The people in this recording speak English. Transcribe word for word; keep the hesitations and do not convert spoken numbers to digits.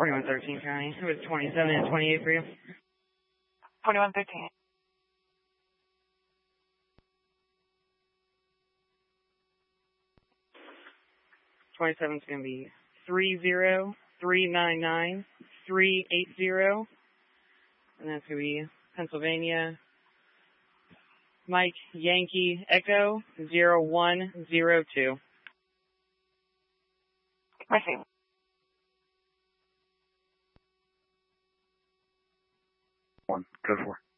twenty-one thirteen County. It was twenty-seven and twenty-eight for you. twenty-one thirteen. twenty-seven is going to be three zero three nine nine three eight zero. And that's going to be Pennsylvania. Mike Yankee Echo zero one zero two. Receive. One, code four.